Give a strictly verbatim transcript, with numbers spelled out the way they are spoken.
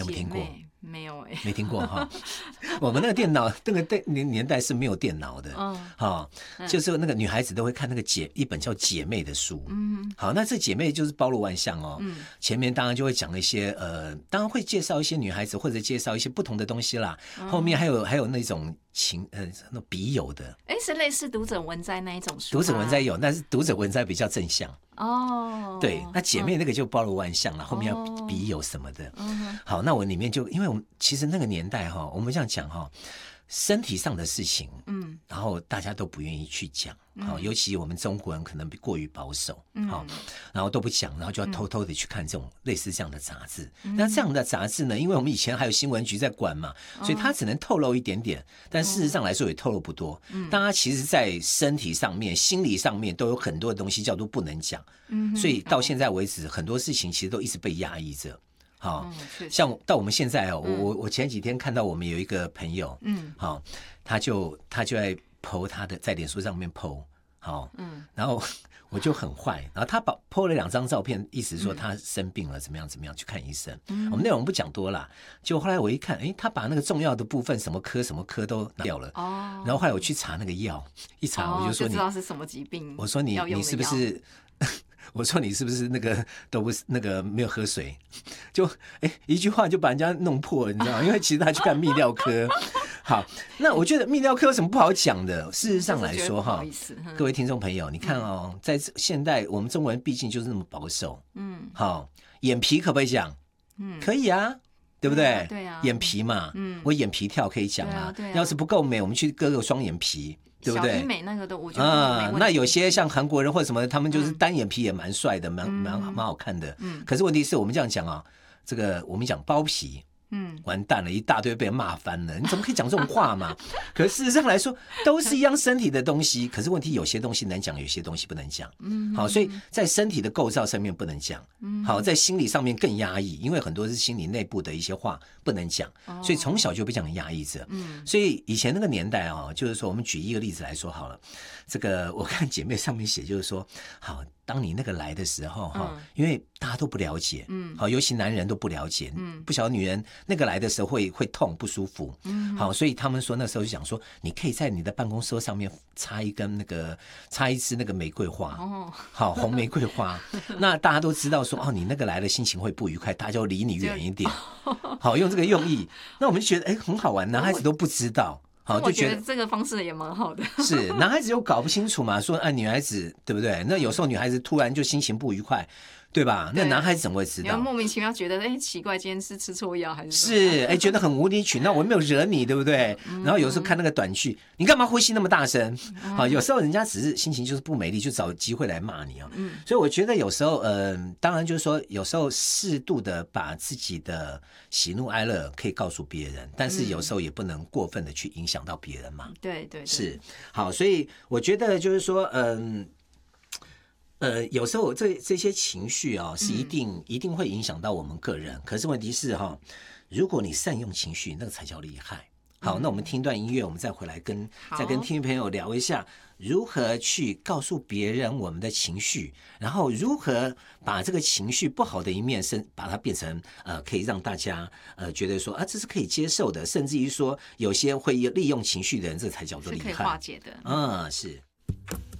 有没有听过？ 没有哎、欸， 没听过哈。我们那个电脑那个年年代是没有电脑的，嗯，好，就是那个女孩子都会看那个姐一本叫《姐妹》的书，嗯，好，那这姐妹就是包罗万象哦，嗯，前面当然就会讲一些呃，当然会介绍一些女孩子或者介绍一些不同的东西啦，嗯、后面还有还有那种情呃那笔友的， 哎，是类似读者文摘那一种书， 读者文摘有，但是读者文摘比较正向。 哦， 对，那姐妹那个就包罗万象了，嗯、后面要笔友什么的。嗯、好，那我里面就因为我们其实那个年代哈，我们这样讲哈，身体上的事情，嗯，然后大家都不愿意去讲，好、嗯，尤其我们中国人可能过于保守，好、嗯，然后都不讲，然后就要偷偷的去看这种类似这样的杂志。嗯、那这样的杂志呢，因为我们以前还有新闻局在管嘛，所以它只能透露一点点，但事实上来说也透露不多。嗯，大家其实在身体上面、心理上面都有很多的东西叫做不能讲。嗯，所以到现在为止，很多事情其实都一直被压抑着。好、嗯，像到我们现在哦，我我我前几天看到我们有一个朋友，嗯，好，他就他就在 po 他的在脸书上面 po， 好，嗯，然后我就很坏，然后他把 po 了两张照片，意思说他生病了，怎么样怎么样去看医生。嗯，我们内容不讲多啦，就后来我一看，哎，他把那个重要的部分，什么科什么科都拿掉了。哦，然后后来我去查那个药，一查我就说你、 哦、就知道是什么疾病。 我说你你是不是？我说你是不是那个都不是那个没有喝水，就哎一句话就把人家弄破了，你知道吗？因为其实他去看泌尿科。好，那我觉得泌尿科有什么不好讲的？事实上来说哈，各位听众朋友，你看哦，在现代我们中国人毕竟就是那么保守，嗯，好，眼皮可不可以讲？嗯，可以啊。对不对？ 对啊， 眼皮嘛，嗯，我眼皮跳可以讲啊。对啊，要是不够美，我们去割个双眼皮，对不对？ 小医美那个都我觉得没问题。 那有些像韩国人或者什么，他们就是单眼皮也蛮帅的，蛮蛮蛮好看的。嗯，可是问题是我们这样讲啊，这个我们讲包皮。嗯，完蛋了，一大堆被人骂翻了。你怎么可以讲这种话嘛？可是事实上来说，都是一样身体的东西。可是问题有些东西能讲，有些东西不能讲。嗯，好，所以在身体的构造上面不能讲。嗯，好，在心理上面更压抑，因为很多是心理内部的一些话不能讲，所以从小就被这样压抑着。嗯，所以以前那个年代啊，就是说，我们举一个例子来说好了。这个我看姐妹上面写，就是说，好。当你那个来的时候哈，嗯、因为大家都不了解，嗯，好，尤其男人都不了解，嗯，不晓得女人那个来的时候会会痛不舒服，嗯，好，所以他们说那时候就讲说，你可以在你的办公桌上面插一根那个插一支那个玫瑰花，哦，好，红玫瑰花，那大家都知道说哦，你那个来的心情会不愉快，大家就离你远一点，好，用这个用意，那我们就觉得哎很好玩，男孩子都不知道。好， 就觉得这个方式也蛮好的。 是，男孩子又搞不清楚嘛，说啊，女孩子对不对？那有时候女孩子突然就心情不愉快，对吧？那男孩子怎么会知道？ 你要莫名其妙觉得，哎，奇怪，今天是吃错药还是什么？ 是，哎，觉得很无理取闹，我没有惹你，对不对？嗯、然后有时候看那个短剧，你干嘛呼吸那么大声？嗯、好，有时候人家只是心情就是不美丽，就找机会来骂你哦。嗯，所以我觉得有时候，嗯、呃，当然就是说，有时候适度的把自己的喜怒哀乐可以告诉别人，但是有时候也不能过分的去影响到别人嘛。 嗯、对, 对对， 是好，所以我觉得就是说，嗯。呃，有时候这这些情绪啊、哦，是一定、嗯、一定会影响到我们个人。可是问题是哈、哦，如果你善用情绪，那个才叫厉害。好，嗯、那我们听段音乐，我们再回来跟再跟听众朋友聊一下，如何去告诉别人我们的情绪，然后如何把这个情绪不好的一面，甚把它变成呃，可以让大家呃觉得说啊，这是可以接受的，甚至于说有些会利用情绪的人，这才叫做厉害， 是可以化解的。 嗯，是。